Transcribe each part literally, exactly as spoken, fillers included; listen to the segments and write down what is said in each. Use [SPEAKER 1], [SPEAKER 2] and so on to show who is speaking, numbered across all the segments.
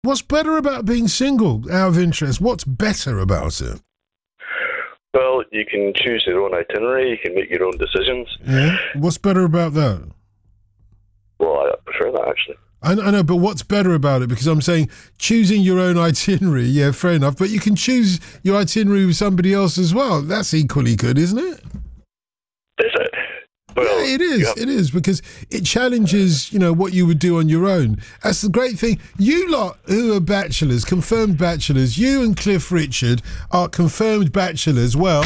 [SPEAKER 1] What's better about being single, out of interest? What's better about it?
[SPEAKER 2] Well, you can choose your own itinerary. You can make your own decisions.
[SPEAKER 1] Yeah. What's better about that?
[SPEAKER 2] Well, I prefer that, actually.
[SPEAKER 1] I, I know, but what's better about it? Because I'm saying choosing your own itinerary, yeah, fair enough. But you can choose your itinerary with somebody else as well. That's equally good, isn't it?
[SPEAKER 2] Is it? Well,
[SPEAKER 1] yeah, it is.
[SPEAKER 2] have-
[SPEAKER 1] It is, because it challenges, you know, what you would do on your own. That's the great thing. You lot who are bachelors, confirmed bachelors, you and Cliff Richard are confirmed bachelors. Well,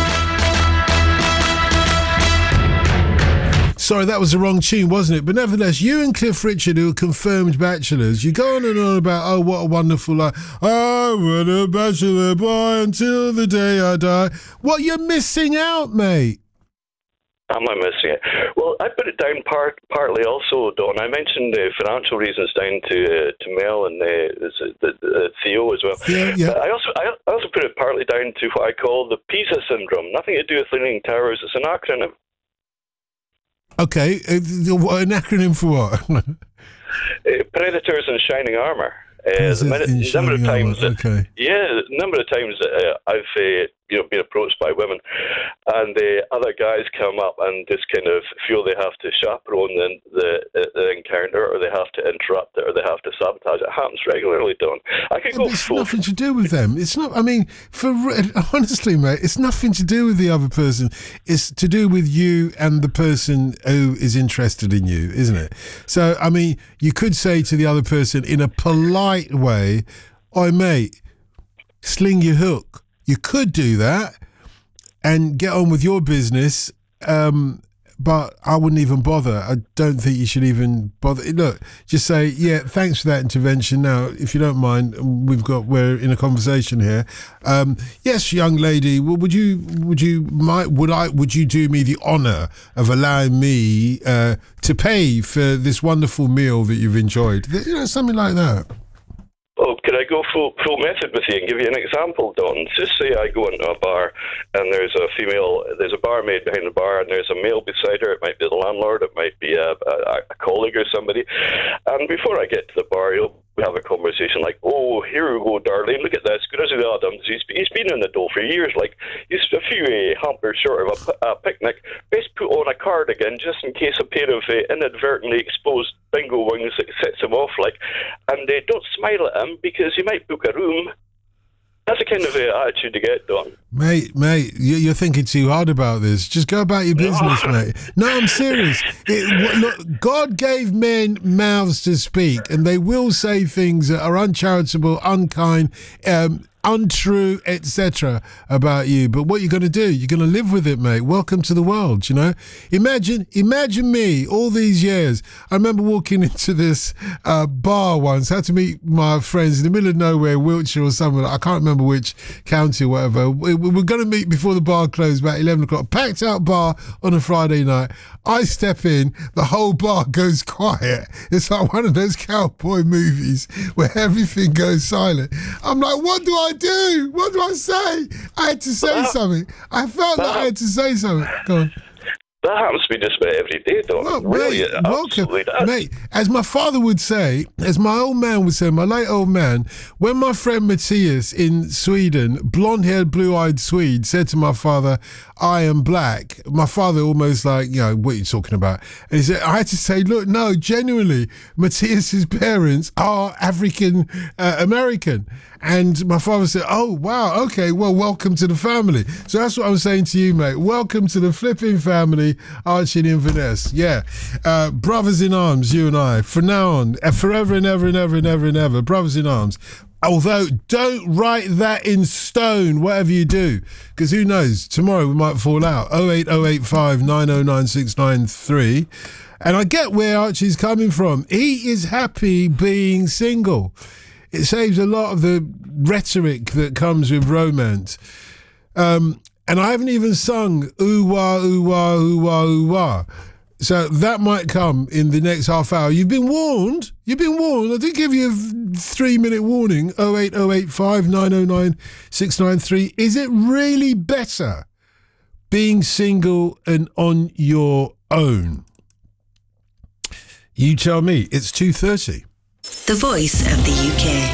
[SPEAKER 1] sorry, that was the wrong tune, wasn't it? But nevertheless, you and Cliff Richard, who are confirmed bachelors, you go on and on about, oh, what a wonderful life. I was a bachelor boy until the day I die. What you're missing out, mate.
[SPEAKER 2] Am I missing it? Well, I put it down part, partly also, Don. I mentioned uh, financial reasons down to uh, to Mel and uh, the, the, Theo as well.
[SPEAKER 1] Yeah, yeah.
[SPEAKER 2] But I also I also put it partly down to what I call the PISA syndrome. Nothing to do with Leaning Towers. It's an acronym.
[SPEAKER 1] Okay, uh, an acronym for what?
[SPEAKER 2] uh, Predators in Shining Armour. Uh, the minute, number of times, that,
[SPEAKER 1] okay.
[SPEAKER 2] yeah, the number of times that uh, I've uh, you know been approached by women, and uh, other guys come up and just kind of feel they have to chaperone the, the the encounter, or they have to interrupt it, or they have to sabotage it. It happens regularly, Don. I could
[SPEAKER 1] Yeah,
[SPEAKER 2] go.
[SPEAKER 1] it's
[SPEAKER 2] Full
[SPEAKER 1] nothing to do with them. It's not. I mean, for honestly, mate, it's nothing to do with the other person. It's to do with you and the person who is interested in you, isn't it? So, I mean, you could say to the other person in a polite way, "Oi, mate, sling your hook." You could do that and get on with your business, um, but I wouldn't even bother. I don't think you should even bother. Look, just say, yeah, thanks for that intervention. Now, if you don't mind, we've got we're in a conversation here. Um, yes, young lady, would you would you might would I would you do me the honour of allowing me uh, to pay for this wonderful meal that you've enjoyed? You know, something like that.
[SPEAKER 2] Oh, could I go full full method with you and give you an example, Don? Just say I go into a bar and there's a female, there's a barmaid behind the bar and there's a male beside her. It might be the landlord, it might be a, a, a colleague or somebody. And before I get to the bar, you'll have a conversation like, oh, here we go, darling, look at this. Good as the Adams. He's, he's been in the dough for years. Like, he's a few uh, hampers short of a, a picnic. Best put on a cardigan just in case a pair of uh, inadvertently exposed bingo wings that sets him off. Like, and uh, don't smile at him because he might book a room. That's the kind of uh, attitude to get, Don.
[SPEAKER 1] Mate, mate, you're thinking too hard about this. Just go about your business, no. mate. No, I'm serious. It, look, God gave men mouths to speak, and they will say things that are uncharitable, unkind, um, untrue, et cetera about you. But what you're going to do, you're going to live with it, mate. Welcome to the world, you know. Imagine, imagine me all these years. I remember walking into this uh, bar once, had to meet my friends in the middle of nowhere, Wiltshire or somewhere. I can't remember which county or whatever. We, we were going to meet before the bar closed, about eleven o'clock. Packed out bar on a Friday night. I step in, the whole bar goes quiet. It's like one of those cowboy movies where everything goes silent. I'm like, what do I do? What do I say? I had to say that, something. I felt that, that I had to say something. Go on.
[SPEAKER 2] That happens to me just about every day, though.
[SPEAKER 1] Well,
[SPEAKER 2] really,
[SPEAKER 1] mate, welcome.
[SPEAKER 2] Does.
[SPEAKER 1] Mate, as my father would say, as my old man would say, my late old man, when my friend Matthias in Sweden, blonde-haired, blue-eyed Swede, said to my father, I am black, my father almost like, you know, what are you talking about? And he said, I had to say, look, no, genuinely, Matthias's parents are African uh, American. And my father said, oh, wow, okay, well, welcome to the family. So that's what I'm saying to you, mate. Welcome to the flipping family, Archie and Inverness. Yeah. Uh, brothers in arms, you and I. From now on, forever and ever and ever and ever and ever, brothers in arms. Although, don't write that in stone, whatever you do, because who knows, tomorrow we might fall out. oh eight oh eight five nine oh nine six nine three. And I get where Archie's coming from. He is happy being single. It saves a lot of the rhetoric that comes with romance. Um, and I haven't even sung ooh-wah, ooh-wah, ooh-wah, ooh-wah. So that might come in the next half hour. You've been warned. You've been warned. I did give you a three-minute warning. oh eight oh eight five nine oh nine six nine three. Is it really better being single and on your own? You tell me. It's two thirty.
[SPEAKER 3] The voice of the U K.